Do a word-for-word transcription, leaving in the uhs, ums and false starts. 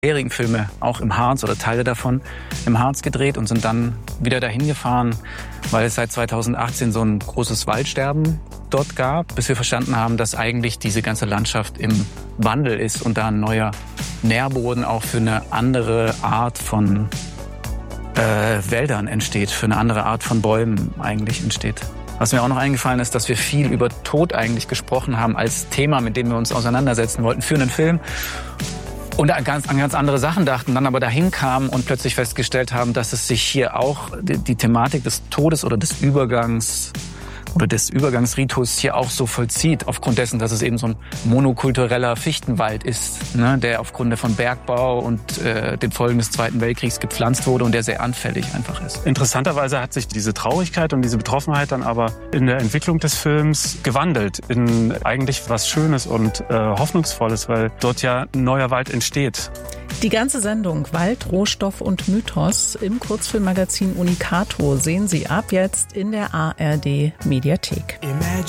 Filme auch im Harz oder Teile davon im Harz gedreht und sind dann wieder dahin gefahren, weil es seit zweitausendachtzehn so ein großes Waldsterben dort gab, bis wir verstanden haben, dass eigentlich diese ganze Landschaft im Wandel ist und da ein neuer Nährboden auch für eine andere Art von äh, Wäldern entsteht, für eine andere Art von Bäumen eigentlich entsteht. Was mir auch noch eingefallen ist, dass wir viel über Tod eigentlich gesprochen haben als Thema, mit dem wir uns auseinandersetzen wollten für einen Film. Und an ganz, an ganz andere Sachen dachten, dann aber dahin kamen und plötzlich festgestellt haben, dass es sich hier auch die, die Thematik des Todes oder des Übergangs oder des Übergangsritus hier auch so vollzieht, aufgrund dessen, dass es eben so ein monokultureller Fichtenwald ist, ne, der aufgrund von Bergbau und äh, den Folgen des Zweiten Weltkriegs gepflanzt wurde und der sehr anfällig einfach ist. Interessanterweise hat sich diese Traurigkeit und diese Betroffenheit dann aber in der Entwicklung des Films gewandelt in eigentlich was Schönes und äh, Hoffnungsvolles, weil dort ja ein neuer Wald entsteht. Die ganze Sendung Wald, Rohstoff und Mythos im Kurzfilmmagazin Unikato sehen Sie ab jetzt in der A R D Mediathek.